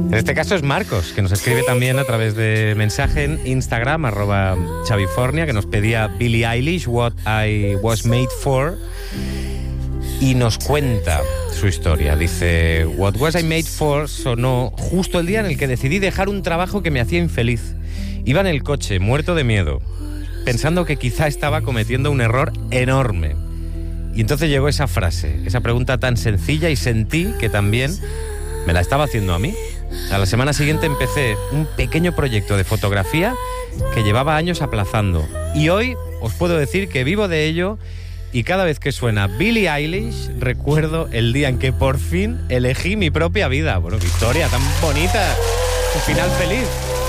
En este caso es Marcos, que nos escribe también a través de mensaje en Instagram, @Xavifornia, que nos pedía Billie Eilish, What I Was Made For, y nos cuenta su historia. Dice: What Was I Made For sonó justo el día en el que decidí dejar un trabajo que me hacía infeliz. Iba en el coche, muerto de miedo, pensando que quizá estaba cometiendo un error enorme. Y entonces llegó esa frase, esa pregunta tan sencilla, y sentí que también me la estaba haciendo a mí. A la semana siguiente empecé un pequeño proyecto de fotografía que llevaba años aplazando. Y hoy os puedo decir que vivo de ello, y cada vez que suena Billie Eilish recuerdo el día en que por fin elegí mi propia vida. Bueno, qué historia tan bonita, un final feliz.